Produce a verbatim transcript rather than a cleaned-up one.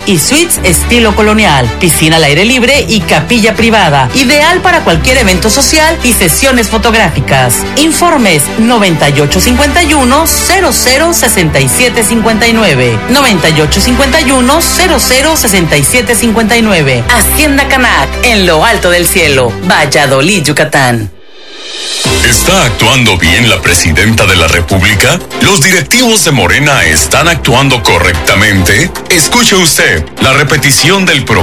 y suites estilo colonial, piscina al aire libre y capilla privada, ideal para cualquier evento social y sesiones fotográficas. Informes noventa y ocho cincuenta y uno, cero cero sesenta y siete cincuenta y nueve, noventa y ocho cincuenta y uno, cero cero sesenta y siete cincuenta y nueve. Hacienda Canac, en lo alto del cielo, Valladolid, Yucatán. ¿Está actuando bien la presidenta de la República? ¿Los directivos de Morena están actuando correctamente? Escuche usted la repetición del programa